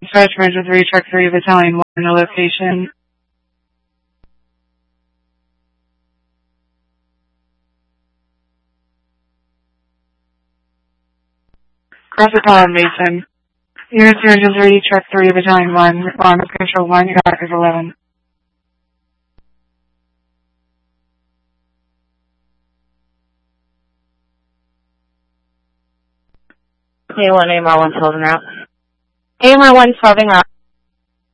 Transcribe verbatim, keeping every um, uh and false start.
Dispatch Emergency three, Truck three, Battalion one, in a location. Crossing Colin Mason. Units Emergency three, Truck three, Battalion one, respond to Control one, Dock is eleven. A one, A M R one, twelve en route. A M R one, twelve en route.